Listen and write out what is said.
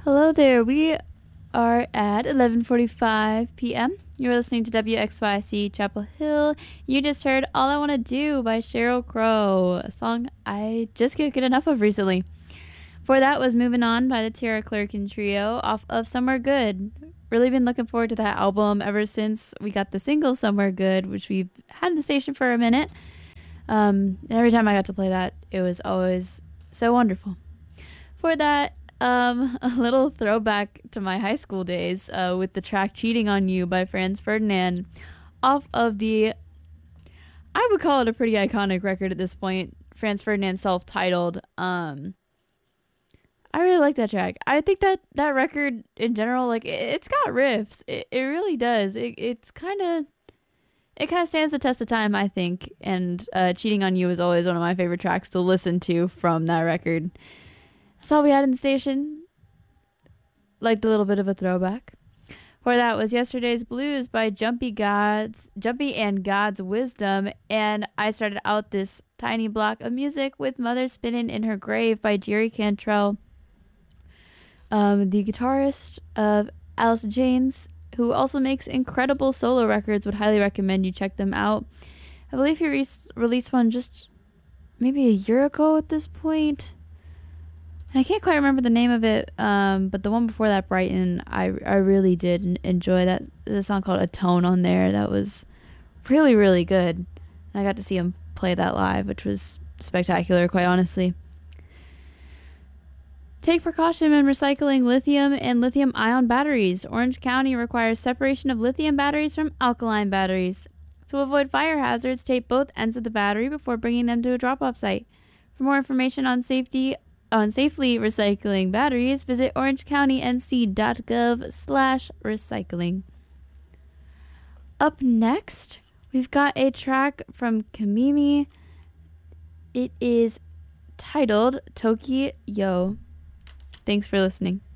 Hello there. We are at 11:45 p.m. You're listening to WXYC Chapel Hill. You just heard All I Want to Do by Sheryl Crow, a song I just can't get enough of recently. Before that was Moving On by the Tara Clerkin Trio off of Somewhere Good. Really been looking forward to that album ever since we got the single Somewhere Good, which we've had in the station for a minute. Every time I got to play that, it was always so wonderful. For that, a little throwback to my high school days with the track Cheating on You by Franz Ferdinand off of I would call it a pretty iconic record at this point, Franz Ferdinand self-titled. I really like that track. I think that record in general, like, it's got riffs. It really does. It kind of stands the test of time, I think. And Cheating on You is always one of my favorite tracks to listen to from that record. That's all we had in the station. Liked a little bit of a throwback. For that was Yesterday's Blues by Jumpy and God's Wisdom. And I started out this tiny block of music with Mother Spinnin' in Her Grave by Jerry Cantrell, the guitarist of Alice in Chains, who also makes incredible solo records. Would highly recommend you check them out. I believe he released one just maybe a year ago at this point. And I can't quite remember the name of it, but the one before that, Brighton, I really did enjoy that. There's a song called Atone on there that was really, really good. And I got to see him play that live, which was spectacular, quite honestly. Take precaution when recycling lithium and lithium-ion batteries. Orange County requires separation of lithium batteries from alkaline batteries. To avoid fire hazards, tape both ends of the battery before bringing them to a drop-off site. For more information on safely recycling batteries, visit orangecountync.gov/recycling. Up next, we've got a track from Kamimi. It is titled Toki Yo. Thanks for listening.